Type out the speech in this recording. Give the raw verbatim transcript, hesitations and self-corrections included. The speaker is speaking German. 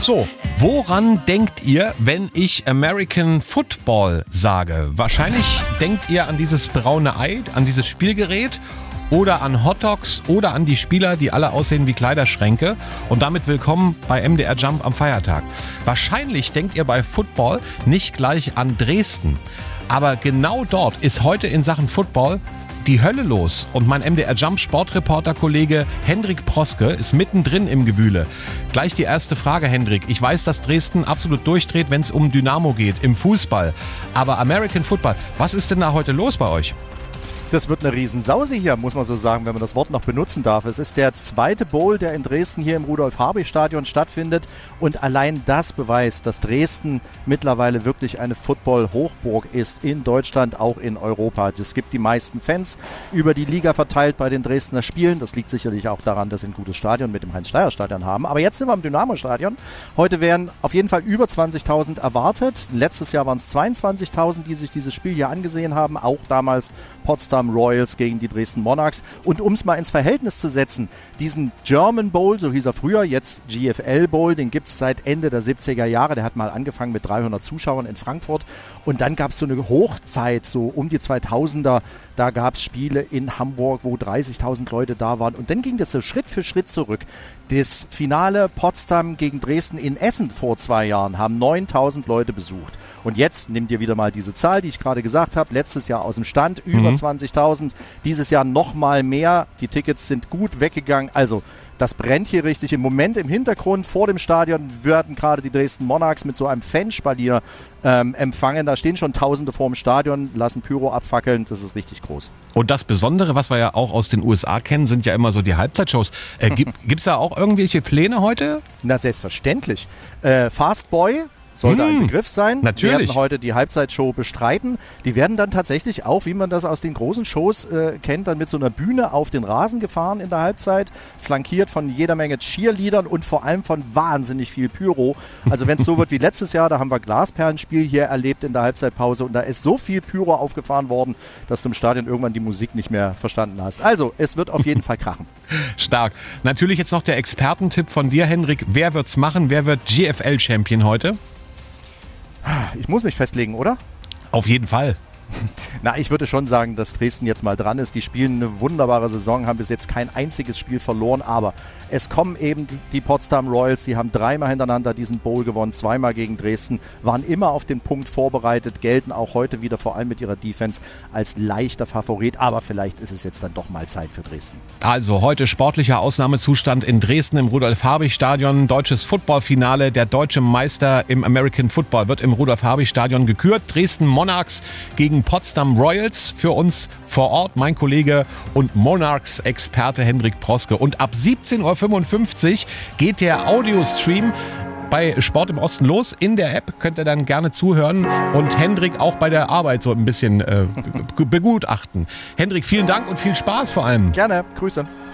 So, woran denkt ihr, wenn ich American Football sage? Wahrscheinlich denkt ihr an dieses braune Ei, an dieses Spielgerät oder an Hotdogs oder an die Spieler, die alle aussehen wie Kleiderschränke. Und damit willkommen bei M D R Jump am Feiertag. Wahrscheinlich denkt ihr bei Football nicht gleich an Dresden. Aber genau dort ist heute in Sachen Football die Hölle los. Und mein M D R Jump Sportreporter-Kollege Hendrik Proske ist mittendrin im Gewühle. Gleich die erste Frage, Hendrik. Ich weiß, dass Dresden absolut durchdreht, wenn es um Dynamo geht, im Fußball. Aber American Football, was ist denn da heute los bei euch? Das wird eine Riesensause hier, muss man so sagen, wenn man das Wort noch benutzen darf. Es ist der zweite Bowl, der in Dresden hier im Rudolf-Habich-Stadion stattfindet. Und allein das beweist, dass Dresden mittlerweile wirklich eine Football-Hochburg ist in Deutschland, auch in Europa. Es gibt die meisten Fans über die Liga verteilt bei den Dresdner Spielen. Das liegt sicherlich auch daran, dass sie ein gutes Stadion mit dem Heinz-Steyer-Stadion haben. Aber jetzt sind wir am Dynamo-Stadion. Heute werden auf jeden Fall über zwanzigtausend erwartet. Letztes Jahr waren es zweiundzwanzigtausend, die sich dieses Spiel hier angesehen haben. Auch damals Potsdam Royals gegen die Dresden Monarchs. Und um es mal ins Verhältnis zu setzen, diesen German Bowl, so hieß er früher, jetzt G F L Bowl, den gibt es seit Ende der siebziger Jahre. Der hat mal angefangen mit dreihundert Zuschauern in Frankfurt. Und dann gab es so eine Hochzeit, so um die zweitausender. Da gab es Spiele in Hamburg, wo dreißigtausend Leute da waren. Und dann ging das so Schritt für Schritt zurück. Das Finale Potsdam gegen Dresden in Essen vor zwei Jahren haben neuntausend Leute besucht. Und jetzt nehmt ihr wieder mal diese Zahl, die ich gerade gesagt habe. Letztes Jahr aus dem Stand über mhm. zwanzigtausend. Dieses Jahr noch mal mehr. Die Tickets sind gut weggegangen. Also das brennt hier richtig. Im Moment im Hintergrund vor dem Stadion werden gerade die Dresden Monarchs mit so einem Fanspalier ähm, empfangen. Da stehen schon Tausende vor dem Stadion, lassen Pyro abfackeln. Das ist richtig groß. Und das Besondere, was wir ja auch aus den U S A kennen, sind ja immer so die Halbzeitshows. Äh, gibt es da auch irgendwelche Pläne heute? Na, selbstverständlich. Äh, Fastboy sollte ein Begriff sein. Natürlich. Die werden heute die Halbzeitshow bestreiten. Die werden dann tatsächlich auch, wie man das aus den großen Shows äh, kennt, dann mit so einer Bühne auf den Rasen gefahren in der Halbzeit, flankiert von jeder Menge Cheerleadern und vor allem von wahnsinnig viel Pyro. Also wenn es so wird wie letztes Jahr, da haben wir Glasperlenspiel hier erlebt in der Halbzeitpause und da ist so viel Pyro aufgefahren worden, dass du im Stadion irgendwann die Musik nicht mehr verstanden hast. Also es wird auf jeden Fall krachen. Stark. Natürlich jetzt noch der Expertentipp von dir, Hendrik. Wer wird's machen? Wer wird G F L-Champion heute? Ich muss mich festlegen, oder? Auf jeden Fall. Na, ich würde schon sagen, dass Dresden jetzt mal dran ist. Die spielen eine wunderbare Saison, haben bis jetzt kein einziges Spiel verloren, aber es kommen eben die, die Potsdam Royals, die haben dreimal hintereinander diesen Bowl gewonnen, zweimal gegen Dresden, waren immer auf den Punkt vorbereitet, gelten auch heute wieder vor allem mit ihrer Defense als leichter Favorit, aber vielleicht ist es jetzt dann doch mal Zeit für Dresden. Also heute sportlicher Ausnahmezustand in Dresden im Rudolf-Habich-Stadion, deutsches Footballfinale, der deutsche Meister im American Football wird im Rudolf-Habich-Stadion gekürt, Dresden Monarchs gegen Potsdam Royals, für uns vor Ort mein Kollege und Monarchs-Experte Hendrik Proske. Und ab siebzehn Uhr fünfundfünfzig geht der Audiostream bei Sport im Osten los. In der App könnt ihr dann gerne zuhören und Hendrik auch bei der Arbeit so ein bisschen äh, begutachten. Hendrik, vielen Dank und viel Spaß vor allem. Gerne, Grüße.